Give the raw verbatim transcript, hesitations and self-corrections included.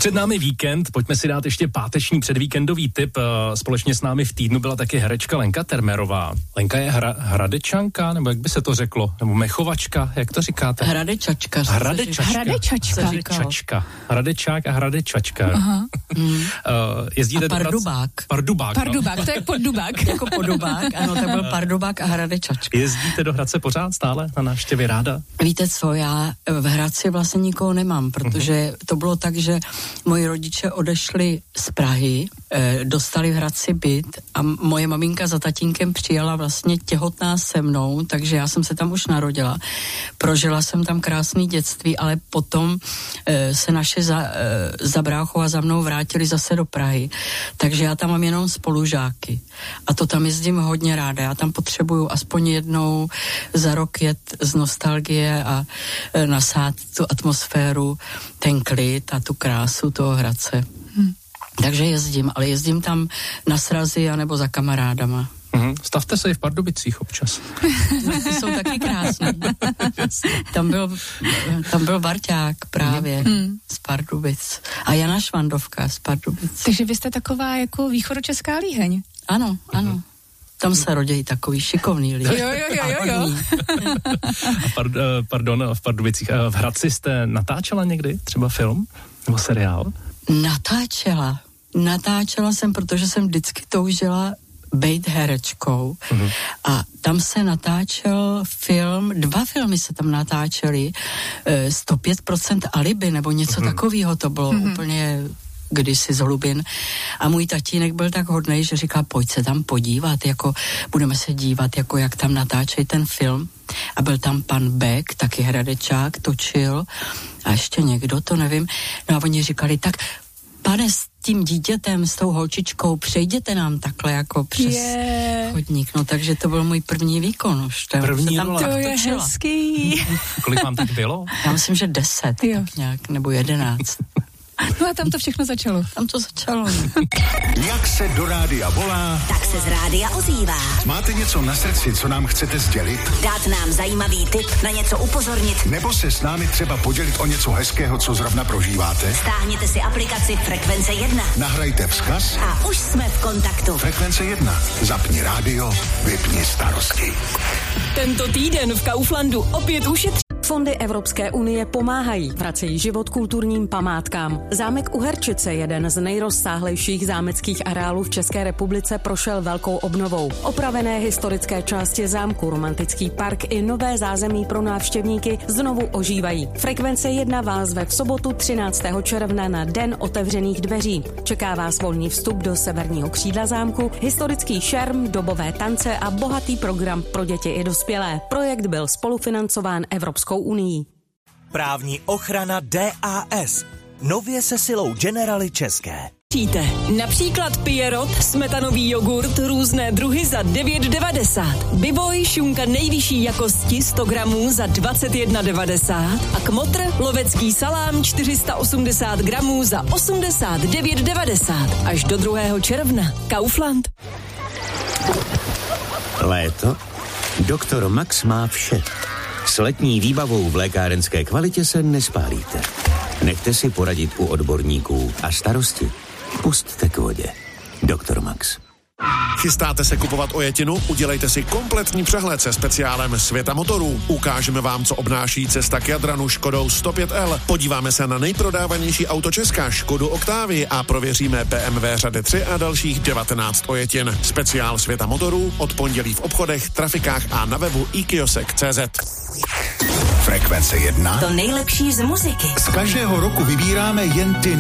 Před námi víkend, pojďme si dát ještě páteční předvíkendový tip. Společně s námi v týdnu byla taky herečka Lenka Termerová. Lenka je hra, hradečanka, nebo jak by se to řeklo? Nebo mechovačka, jak to říkáte? Hradečačka. Hradečačka. Hradečačka. Hradečačka. Hradečák a hradečačka. Aha. Uh, jezdíte a pardubák. Do pardubák. Pardubák, no. to je poddubák. Jako podobák, ano, to byl pardubák a hradečačka. Jezdíte do Hradce pořád stále na návštěvy ráda? Víte co, já v Hradci vlastně nikoho nemám, protože to bylo tak, že moji rodiče odešli z Prahy, eh, dostali v Hradci byt a moje maminka za tatínkem přijela vlastně těhotná se mnou, takže já jsem se tam už narodila. Prožila jsem tam krásný dětství, ale potom eh, se naše za, eh, za bráchou a za mnou vrátili zase do Prahy. Takže já tam mám jenom spolužáky. A to tam jezdím hodně ráda. Já tam potřebuju aspoň jednou za rok jet z nostalgie a e, nasát tu atmosféru, ten klid a tu krásu toho Hradce. Hmm. Takže jezdím, ale jezdím tam na srazy anebo za kamarádama. Mm-hmm. Stavte se i v Pardubicích občas. No, ty jsou taky krásné. tam, byl, tam byl Barťák právě mm. z Pardubic. A Jana Švandovka z Pardubic. Takže vy jste taková jako východočeská líheň. Ano, ano. Mm. Tam se rodí takový šikovný lidi. Jo, jo, jo, jo, jo. A pard, pardon, v Pardubicích. V Hradci jste natáčela někdy třeba film nebo seriál? Natáčela. Natáčela jsem, protože jsem vždycky toužila být herečkou. Uh-huh. A tam se natáčel film, dva filmy se tam natáčely, sto pět procent alibi, nebo něco uh-huh. takového, to bylo uh-huh. úplně kdysi z Hlubin. A můj tatínek byl tak hodnej, že říká, pojď se tam podívat, jako budeme se dívat, jako jak tam natáčejí ten film. A byl tam pan Beck, taky hradečák, točil. A ještě někdo, to nevím. No a oni říkali, tak pane, s tím dítětem, s tou holčičkou, přejděte nám takhle jako přes yeah. chodník. No takže to byl můj první výkon už. První tam to je točila. Hezký. Kolik vám tak bylo? Já myslím, že deset, jo. tak nějak, nebo jedenáct. No a tam to všechno začalo. Tam to začalo. Jak se do rádia volá, tak se z rádia ozývá. Máte něco na srdci, co nám chcete sdělit? Dát nám zajímavý tip, na něco upozornit. Nebo se s námi třeba podělit o něco hezkého, co zrovna prožíváte? Stáhněte si aplikaci Frekvence jedna. Nahrajte vzkaz. A už jsme v kontaktu. Frekvence jedna. Zapni rádio, vypni starosti. Tento týden v Kauflandu opět ušetří. Fondy Evropské unie pomáhají, vracejí život kulturním památkám. Zámek Uherčice, jeden z nejrozsáhlejších zámeckých areálů v České republice, prošel velkou obnovou. Opravené historické části zámku, romantický park i nové zázemí pro návštěvníky znovu ožívají. Frekvence jedna vás zve v sobotu třináctého června na Den otevřených dveří. Čeká vás volný vstup do severního křídla zámku, historický šerm, dobové tance a bohatý program pro děti i dospělé. Projekt byl spolufinancován Evropskou unii. Právní ochrana D A S. Nově se silou Generali České. Například Pierrot, smetanový jogurt, různé druhy za devět devadesát. Biboj, šunka nejvyšší jakosti sto gramů za dvacet jedna devadesát. A Kmotr, lovecký salám čtyři sta osmdesát gramů za osmdesát devět devadesát. Až do druhého června. Kaufland. Léto? Doktor Max má vše. S letní výbavou v lékárenské kvalitě se nespálíte. Nechte si poradit u odborníků a starosti pusťte k vodě. Doktor Max. Chystáte se kupovat ojetinu? Udělejte si kompletní přehled se speciálem Světa motorů. Ukážeme vám, co obnáší cesta k Jadranu Škodou sto pět L. Podíváme se na nejprodávanější auto Česka, Škodu Octavii, a prověříme B M W řady tři a dalších devatenáct ojetin. Speciál Světa motorů od pondělí v obchodech, trafikách a na webu i kiosek tečka cé zet. Frekvence jedna. To nejlepší z muziky. Z každého roku vybíráme jen ty